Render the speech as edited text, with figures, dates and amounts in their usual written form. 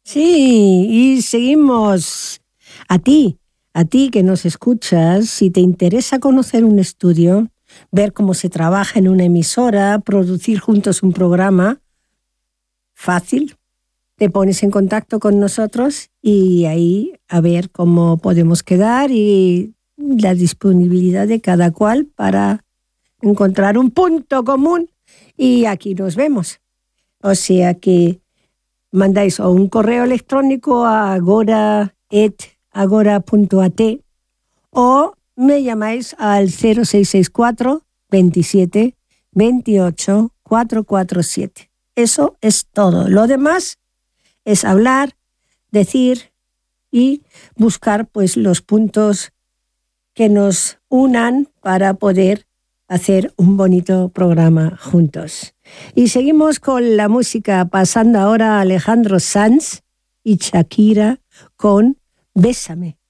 Sí, y seguimos. A ti que nos escuchas, si te interesa conocer un estudio, ver cómo se trabaja en una emisora, producir juntos un programa, fácil, te pones en contacto con nosotros y ahí a ver cómo podemos quedar y la disponibilidad de cada cual para encontrar un punto común y aquí nos vemos. O sea que mandáis o un correo electrónico a agora@agora.at o me llamáis al 0664 27 28 447. Eso es todo. Lo demás es hablar, decir y buscar pues los puntos que nos unan para poder hacer un bonito programa juntos. Y seguimos con la música, pasando ahora a Alejandro Sanz y Shakira con Bésame.